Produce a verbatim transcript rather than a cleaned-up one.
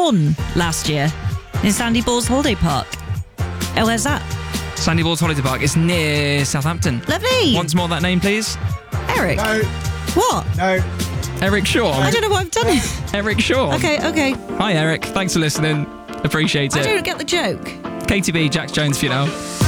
won last year in Sandy Balls Holiday Park. Oh, where's that? Sandy Balls Holiday Park. It's near Southampton. Lovely. Once more that name, please. Eric. No. What? No. Eric Shaw. I don't know what I've done. Eric Shaw. Okay, okay. Hi, Eric. Thanks for listening. Appreciate I it. don't get the joke. K T B, Jax Jones for you now.